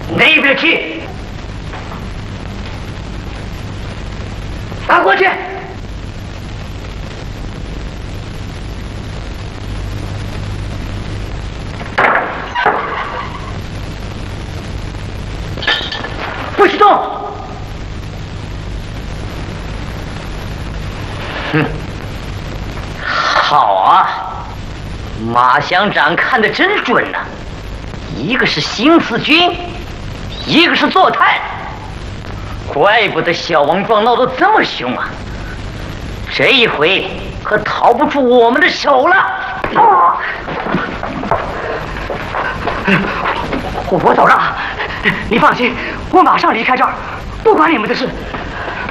那边去，打过去。不许动！哼，好啊，马乡长看得真准呐，一个是新四军，一个是坐探，怪不得小王庄闹得这么凶啊！这一回可逃不出我们的手了。我走了，你放心，我马上离开这儿，不管你们的事。